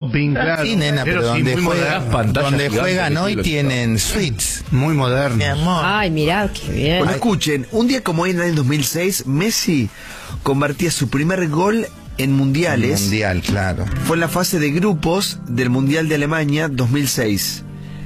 shopping, claro. Sí, nena, pero donde juegan hoy tienen suites. Muy moderno. Mi amor. Ay, mirá, qué bien. Bueno, escuchen, un día como hoy en el 2006, Messi convertía su primer gol en mundiales. Mundial, claro. Fue en la fase de grupos del Mundial de Alemania 2006.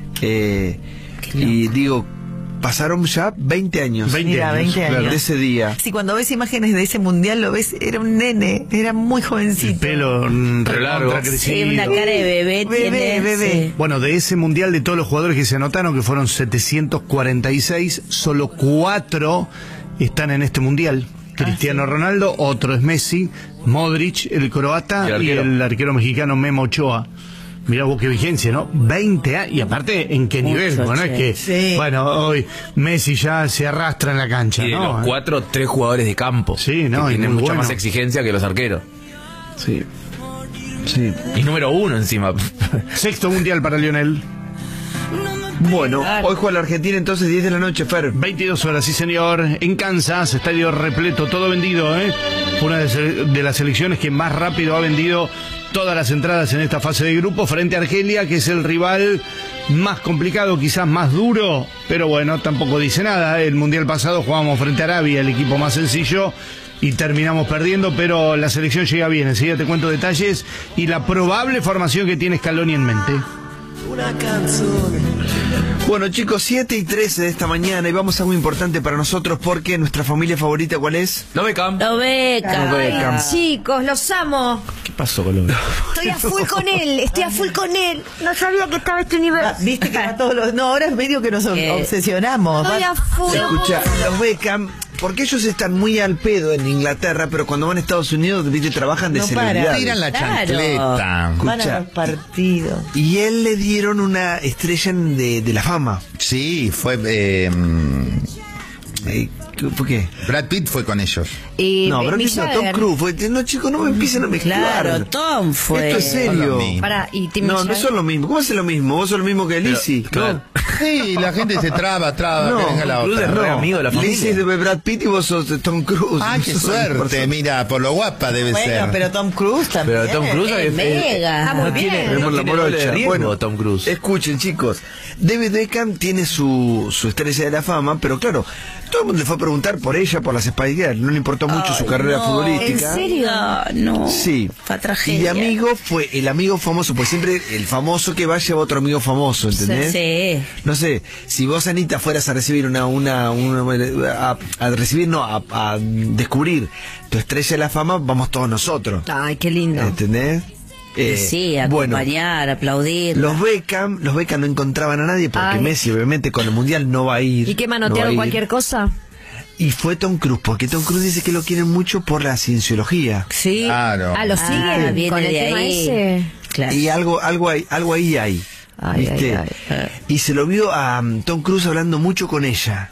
Y digo, pasaron ya 20 años. 20 años, claro, de ese día. Sí, cuando ves imágenes de ese mundial lo ves, era un nene, era muy El jovencito. pelo largo. Sí, una cara de bebé. Bebé. Sí. Bueno, de ese mundial, de todos los jugadores que se anotaron, que fueron 746, solo 4 están en este mundial. Cristiano Ronaldo, otro es Messi, Modric, el croata, y el arquero mexicano Memo Ochoa. Mirá vos qué vigencia, ¿no? 20 años, y aparte, ¿en qué nivel? Bueno, es que, Sí. bueno, hoy Messi ya se arrastra en la cancha, Y de ¿no? los 4, 3 jugadores de campo. Sí, no, que y tienen muy mucha bueno. más exigencia que los arqueros. Sí. Sí. Y número 1 encima. Sexto mundial para Lionel. Bueno, hoy juega la Argentina entonces 10 de la noche, Fer. 22 horas, sí señor, en Kansas, estadio repleto, todo vendido, ¿eh? Una de las selecciones que más rápido ha vendido todas las entradas en esta fase de grupo, frente a Argelia, que es el rival más complicado, quizás más duro, pero bueno, tampoco dice nada. El mundial pasado jugábamos frente a Arabia, el equipo más sencillo, y terminamos perdiendo, pero la selección llega bien. Enseguida te cuento detalles y la probable formación que tiene Scaloni en mente. Bueno, chicos, 7:13 de esta mañana y vamos a algo importante para nosotros porque nuestra familia favorita, ¿cuál es? Lo Beckham. Lo beca. Lo Beckham. Chicos, los amo. ¿Qué pasó con lo Beckham? Estoy a full con él, estoy a full con él. No sabía que estaba este nivel. Viste que a todos los... No, ahora es medio que nos obsesionamos. Estoy a full. Escucha, los Beckham, porque ellos están muy al pedo en Inglaterra, pero cuando van a Estados Unidos, viste, trabajan de No celebridades. Tiran la Claro. chancleta. Van a Escucha. los partidos. Y él le dieron una estrella de la fama. Sí, fue... ¿Por qué? Brad Pitt fue con ellos. Y No, pero Mick no, Tom Jagger. Cruise fue. No, chicos, no me empiecen a mezclar. Claro, Tom fue. Esto es serio. Pará, y Tim No, no Jagger. son lo mismo. ¿Cómo es lo mismo? Vos sos lo mismo que Lizzie. Claro. Sí, la gente se traba, No, que venga la Tom Cruise otra. es re amigo de la familia. Lizzie es de Brad Pitt y vos sos de Tom Cruise. Ah, qué suerte, mira, por lo guapa debe Bueno, ser. pero Tom Cruise también. Pero Tom Cruise es Mega. no tiene, Vemos no la tiene doble de morocha. riesgo, Bueno, Tom Cruise. Escuchen, chicos. David Beckham tiene su estrella de la fama, pero claro, todo el mundo le fue a preguntar por ella, por las Spice Girls. No le importó mucho su carrera ¿En futbolística. serio? No. Sí. Fue tragedia. Y de amigo fue el amigo famoso, pues siempre el famoso que va lleva a otro amigo famoso, ¿entendés? Sí. No sé, si vos, Anita, fueras a recibir a descubrir tu estrella de la fama, vamos todos nosotros. Ay, qué lindo. ¿Entendés? Sí, bueno, acompañar, aplaudir. los Beckham no encontraban a nadie porque Ay. Messi obviamente con el Mundial no va a ir. ¿Y qué no va a manotearon ir. cualquier cosa? Y fue Tom Cruise, porque Tom Cruise dice que lo quieren mucho por la cienciología. Sí. Claro. Ah, lo siguen viene con el de tema ahí. ese. Claro. Y algo ahí hay. Ay, ¿viste? ay, ay. Y se lo vio a Tom Cruise hablando mucho con ella.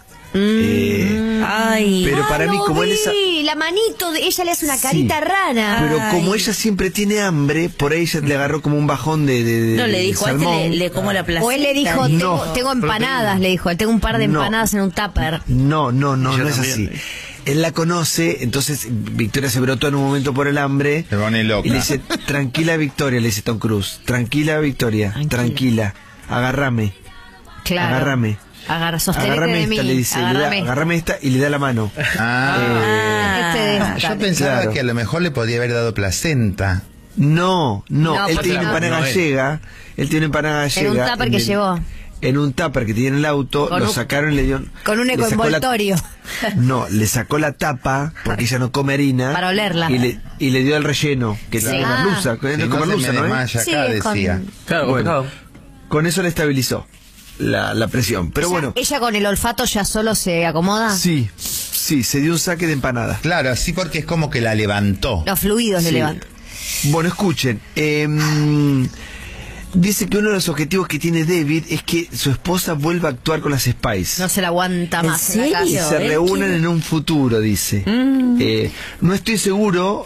Ay. Pero para mí, como él es... la manito, ella le hace una Sí, carita rara. Pero Ay. como ella siempre tiene hambre, por ahí ella le agarró como un bajón de No, le de dijo, salmón. le como la placenta. O él le dijo, No. tengo empanadas, le dijo, tengo un par de No. empanadas en un tupper. No Ella es también. así. Él la conoce, entonces Victoria se brotó en un momento por el hambre. Se pone loca. Y le dice, tranquila Victoria, le dice Tom Cruise. Tranquila Victoria, tranquila. Agárrame, Claro. agárrame. Sostenete Agárrame de esta, mí. le dice. Agárrame. Esta y le da la mano. Este de esta. Yo pensaba Claro. que a lo mejor le podía haber dado placenta. No, Él porque tiene una no. empanada No es. gallega. Él tiene una empanada gallega. En un tupper que llevó. En un tupper que tenía en el auto, Con lo un- sacaron y le dio... Con un le sacó la- ecoenvoltorio. No, le sacó la tapa, porque ella no come harina. Para olerla. Y le dio el relleno, que Sí. tiene Ah. merluza. Que Si no no come se me merluza, ¿no? desmaya Sí, acá, con- decía. Claro, Bueno. complicado. Con eso le estabilizó la presión. Pero bueno, Ella con el olfato ya solo se acomoda. sí, se dio un saque de empanada. Claro, así porque es como que la levantó. Los fluidos le Sí. levantan. Bueno, escuchen. Dice que uno de los objetivos que tiene David es que su esposa vuelva a actuar con las Spice. No se la aguanta más. en la Y casa. se reúnen en un futuro, dice. No estoy seguro,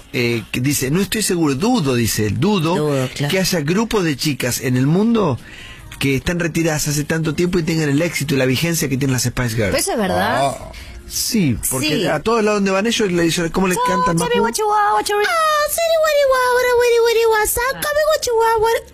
dudo claro. que haya grupos de chicas en el mundo que están retiradas hace tanto tiempo y tengan el éxito y la vigencia que tienen las Spice Girls. Pero eso es verdad. Oh. Sí, porque Sí. a todos lados donde van ellos, le dicen, ¿cómo les cantan más? Tell me what you want, what you want. Ah, say what you want, what you want, what you want. Tell me what you want, what